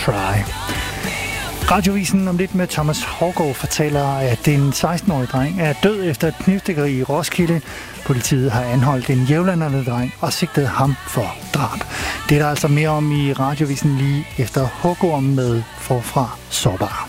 Try. Radiovisen om lidt med Thomas Haugaard fortæller, at en 16-årig dreng er død efter et knivstikkeri i Roskilde. Politiet har anholdt en jævnaldrende dreng og sigtet ham for drab. Det er der altså mere om i Radiovisen lige efter Haugaard med Forfra Sårbar.